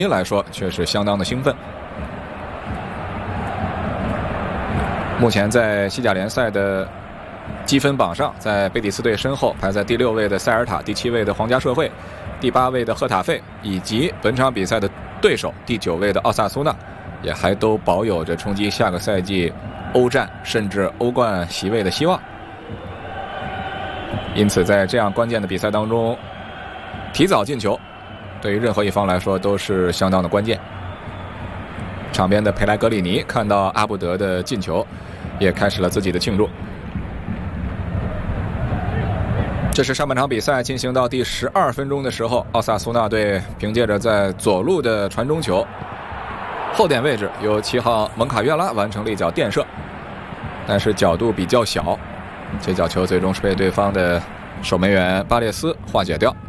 来说却是相当的兴奋。目前在西甲联赛的积分榜上，在贝蒂斯队身后排在第6位的塞尔塔，第7位的皇家社会，第8位的赫塔费，以及本场比赛的对手第9位的奥萨苏纳，也还都保有着冲击下个赛季欧战甚至欧冠席位的希望。因此在这样关键的比赛当中提早进球，对于任何一方来说都是相当的关键。场边的佩莱格里尼看到阿布德的进球，也开始了自己的庆祝。这是上半场比赛进行到第12分钟的时候，奥萨苏纳队凭借着在左路的传中球，后点位置由7号蒙卡约拉完成了一脚垫射，但是角度比较小，这脚球最终是被对方的守门员巴列斯化解掉。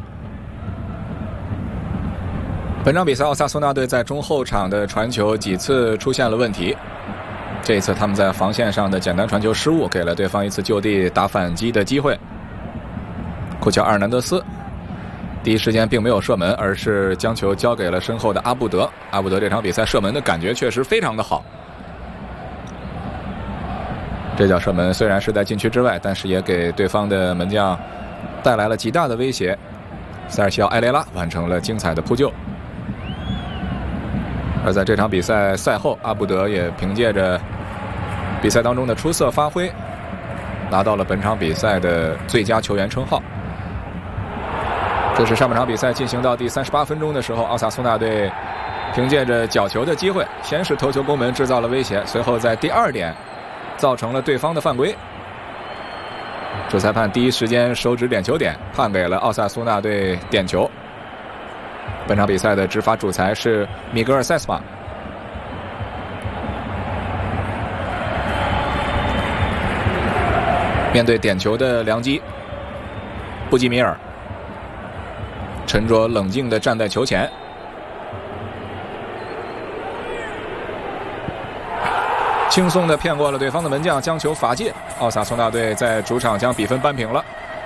本场比赛奥萨苏纳队在中后场的传球几次出现了问题，这一次他们在防线上的简单传球失误，给了对方一次就地打反击的机会。库乔·阿尔南德斯第一时间并没有射门，而是将球交给了身后的阿布德。阿布德这场比赛射门的感觉确实非常的好，这脚射门虽然是在禁区之外，但是也给对方的门将带来了极大的威胁。塞尔西奥·埃雷拉完成了精彩的扑救。而在这场比赛赛后，阿布德也凭借着比赛当中的出色发挥，拿到了本场比赛的最佳球员称号。这是上半场比赛进行到第38分钟的时候，奥萨苏纳队凭借着角球的机会，先是头球攻门制造了威胁，随后在第2点造成了对方的犯规。主裁判第一时间手指点球点，判给了奥萨苏纳队点球。本场比赛的执法主裁是米格尔·塞斯马。面对点球的良机，布基米尔沉着冷静地站在球前，轻松地骗过了对方的门将，将球罚进。奥萨苏纳队在主场将比分扳平了。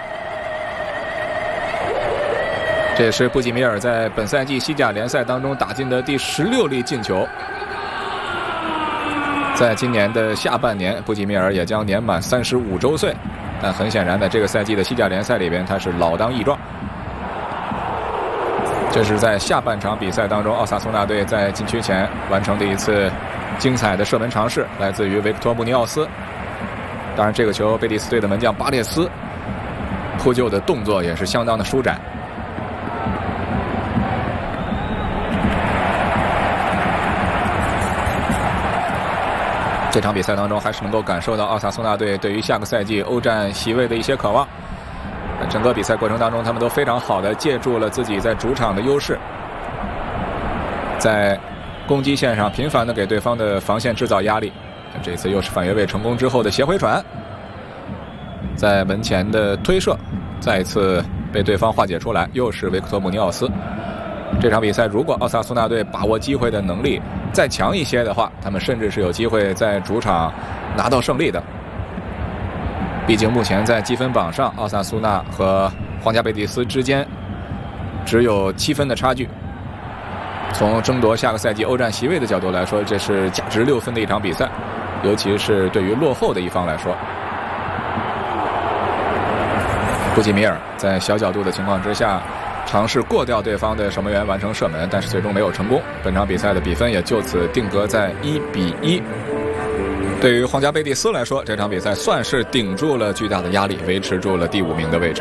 这也是布基米尔在本赛季西甲联赛当中打进的第16粒进球。在今年的下半年，布基米尔也将年满35周岁，但很显然在这个赛季的西甲联赛里边，他是老当益壮。这是在下半场比赛当中，奥萨苏纳队在禁区前完成的一次精彩的射门尝试，来自于维克托·穆尼奥斯。当然，这个球贝蒂斯队的门将巴列斯扑救的动作也是相当的舒展。这场比赛当中，还是能够感受到奥萨苏纳队对于下个赛季欧战席位的一些渴望。整个比赛过程当中，他们都非常好的借助了自己在主场的优势，在攻击线上频繁的给对方的防线制造压力。这次又是反越位成功之后的斜回传，在门前的推射再一次被对方化解出来，又是维克托·穆尼奥斯。这场比赛如果奥萨苏纳队把握机会的能力再强一些的话，他们甚至是有机会在主场拿到胜利的。毕竟目前在积分榜上，奥萨苏纳和皇家贝蒂斯之间只有7分的差距。从争夺下个赛季欧战席位的角度来说，这是价值6分的一场比赛，尤其是对于落后的一方来说。布基米尔在小角度的情况之下尝试过掉对方的守门员完成射门，但是最终没有成功。本场比赛的比分也就此定格在1-1。对于皇家贝蒂斯来说，这场比赛算是顶住了巨大的压力，维持住了第5名的位置。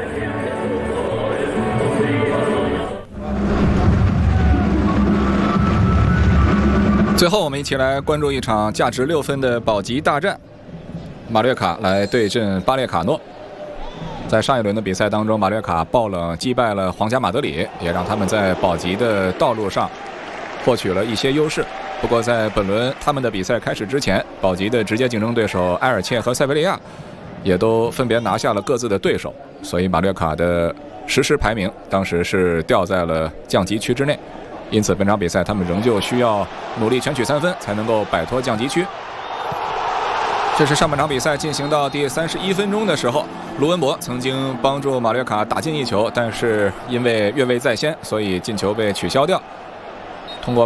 最后我们一起来关注一场价值6分的保级大战，马略卡来对阵巴列卡诺。在上一轮的比赛当中，马略卡爆冷击败了皇家马德里，也让他们在保级的道路上获取了一些优势。不过在本轮他们的比赛开始之前，保级的直接竞争对手埃尔切和塞维利亚也都分别拿下了各自的对手，所以马略卡的实时排名当时是掉在了降级区之内。因此本场比赛他们仍旧需要努力全取3分才能够摆脱降级区。这是上半场比赛进行到第31分钟的时候，卢文博曾经帮助马略卡打进一球，但是因为越位在先，所以进球被取消掉。